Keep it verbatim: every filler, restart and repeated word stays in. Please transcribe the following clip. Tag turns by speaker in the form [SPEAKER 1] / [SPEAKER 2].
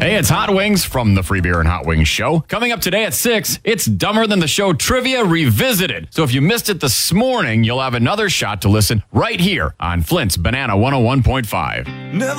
[SPEAKER 1] Hey, it's Hot Wings from the Free Beer and Hot Wings Show. Coming up today at six, it's Dumber Than the Show Trivia Revisited. So if you missed it this morning, you'll have another shot to listen right here on Flint's Banana one oh one point five.